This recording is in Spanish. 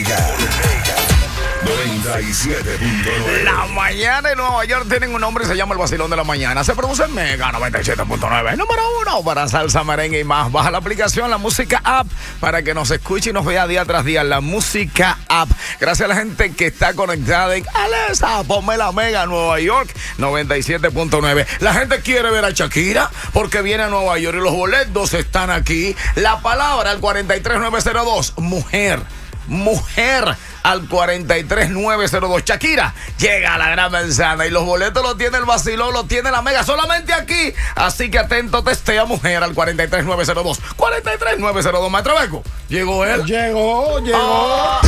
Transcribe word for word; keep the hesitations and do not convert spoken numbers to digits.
Mega noventa y siete punto nueve. La mañana en Nueva York tienen un nombre y se llama el vacilón de la mañana. Se produce en Mega noventa y siete punto nueve. Número uno para salsa, merengue y más. Baja la aplicación, la música app, para que nos escuche y nos vea día tras día. La música app. Gracias a la gente que está conectada en Alexa, ponme la Mega Nueva York noventa y siete punto nueve. La gente quiere ver a Shakira porque viene a Nueva York y los boletos están aquí. La palabra al cuatro tres nueve cero dos. Mujer. Mujer al cuatro tres nueve cero dos. Shakira llega a la Gran Manzana y los boletos los tiene el vacilón, los tiene la Mega solamente aquí. Así que atento, testea Mujer al cuatro tres nueve cero dos. cuatro tres nueve cero dos. Maestro Beco, llegó él. Llegó, llegó. Oh.